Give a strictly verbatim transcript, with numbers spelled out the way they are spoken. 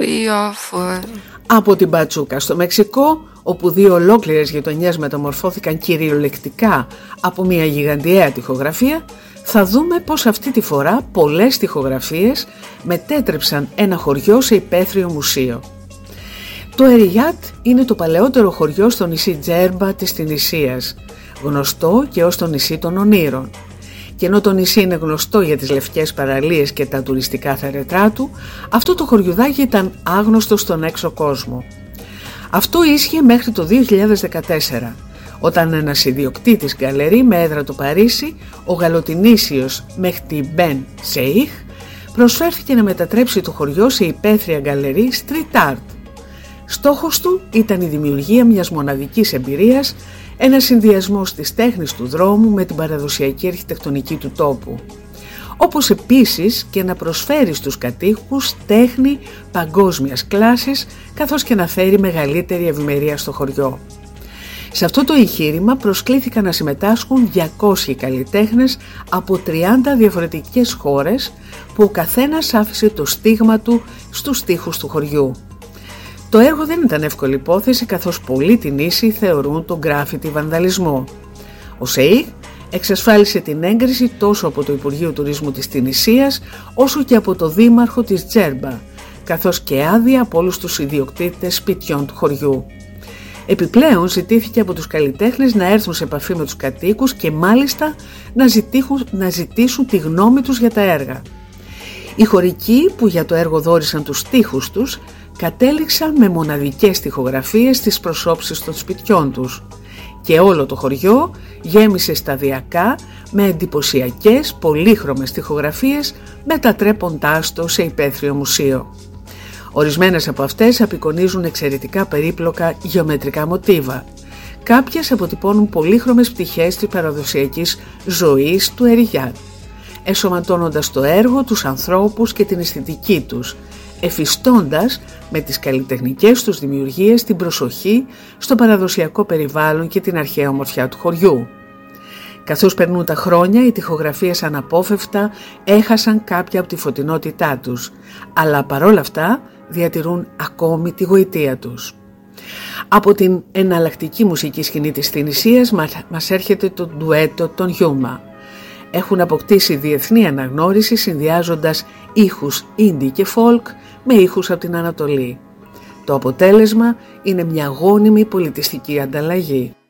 Από την Πατσούκα στο Μεξικό, όπου δύο ολόκληρες γειτονιές μεταμορφώθηκαν κυριολεκτικά από μια γιγαντιαία τοιχογραφία, θα δούμε πως αυτή τη φορά πολλές τοιχογραφίες μετέτρεψαν ένα χωριό σε υπαίθριο μουσείο. Το Εριάτ είναι το παλαιότερο χωριό στο νησί Τζέρμπα της Τινησίας, γνωστό και ως το νησί των ονείρων. Και ενώ το νησί είναι γνωστό για τις λευκές παραλίες και τα τουριστικά θερετρά του, αυτό το χωριουδάκι ήταν άγνωστο στον έξω κόσμο. Αυτό ίσχυε μέχρι το δύο χιλιάδες δεκατέσσερα, όταν ένας ιδιοκτήτης γκαλερί με έδρα το Παρίσι, ο Γαλλοτινήσιος Μεχτί Μπεν Σέιχ, προσφέρθηκε να μετατρέψει το χωριό σε υπαίθρια γκαλερί street art. Στόχος του ήταν η δημιουργία μιας μοναδικής εμπειρίας, ένας συνδυασμός της τέχνης του δρόμου με την παραδοσιακή αρχιτεκτονική του τόπου. Όπως επίσης και να προσφέρει στους κατοίκους τέχνη παγκόσμιας κλάσης, καθώς και να φέρει μεγαλύτερη ευημερία στο χωριό. Σε αυτό το εγχείρημα προσκλήθηκαν να συμμετάσχουν διακόσιοι καλλιτέχνες από τριάντα διαφορετικές χώρες, που ο καθένας άφησε το στίγμα του στους τοίχους του χωριού. Το έργο δεν ήταν εύκολη υπόθεση, καθώς πολλοί την ίση θεωρούν τον γκράφιτι βανδαλισμό. Ο Σέιχ εξασφάλισε την έγκριση τόσο από το Υπουργείο Τουρισμού της Τινησίας, όσο και από το Δήμαρχο της Τζέρμπα, καθώς και άδεια από όλους τους ιδιοκτήτες σπιτιών του χωριού. Επιπλέον ζητήθηκε από τους καλλιτέχνες να έρθουν σε επαφή με τους κατοίκους και μάλιστα να ζητήσουν, να ζητήσουν τη γνώμη τους για τα έργα. Οι χωρικοί που για το έργο δώρισαν τους τοίχους τους κατέληξαν με μοναδικές τοιχογραφίες στις προσώψεις των σπιτιών τους και όλο το χωριό γέμισε σταδιακά με εντυπωσιακές πολύχρωμες τοιχογραφίες, μετατρέποντάς το σε υπαίθριο μουσείο. Ορισμένες από αυτές απεικονίζουν εξαιρετικά περίπλοκα γεωμετρικά μοτίβα. Κάποιες αποτυπώνουν πολύχρωμες πτυχές της παραδοσιακής ζωής του Εριάτ, εσωματώνοντας το έργο, τους ανθρώπους και την αισθητική τους, εφιστώντας με τις καλλιτεχνικές τους δημιουργίες την προσοχή στο παραδοσιακό περιβάλλον και την αρχαία ομορφιά του χωριού. Καθώς περνούν τα χρόνια, οι τοιχογραφίες αναπόφευκτα έχασαν κάποια από τη φωτεινότητά τους, αλλά παρόλα αυτά διατηρούν ακόμη τη γοητεία τους. Από την εναλλακτική μουσική σκηνή της Τινησίας μας έρχεται το ντουέτο των Γιούμα. Έχουν αποκτήσει διεθνή αναγνώριση, συνδυάζοντας ήχους indie και folk με ήχους από την Ανατολή. Το αποτέλεσμα είναι μια γόνιμη πολιτιστική ανταλλαγή.